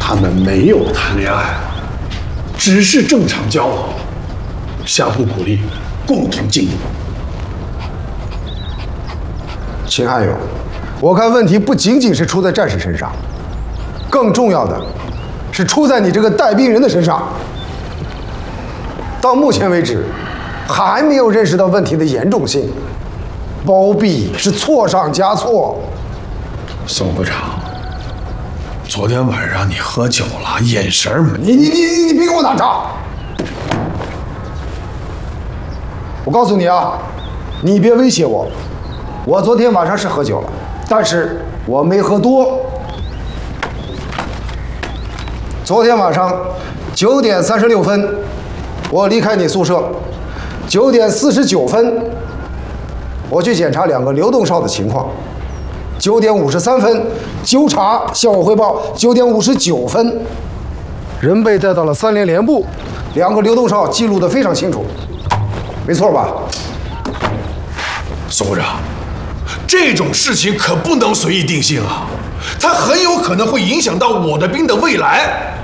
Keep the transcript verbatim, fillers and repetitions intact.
他们没有谈恋爱，只是正常交往，相互鼓励，共同进步。 秦汉勇，我看问题不仅仅是出在战士身上，更重要的是出在你这个带兵人的身上。到目前为止，还没有认识到问题的严重性，包庇是错上加错。 宋部长，昨天晚上你喝酒了，眼神没…… 你你你你别给我打岔！我告诉你啊，你别威胁我。我昨天晚上是喝酒了，但是我没喝多。昨天晚上九点三十六分，我离开你宿舍。九点四十九分，我去检查两个流动哨的情况。九点五十三分，纠察向我汇报。九点五十九分，人被带到了三连连部，两个流动哨记录得非常清楚，没错吧？ 宋部长，这种事情可不能随意定性啊，它很有可能会影响到我的兵的未来。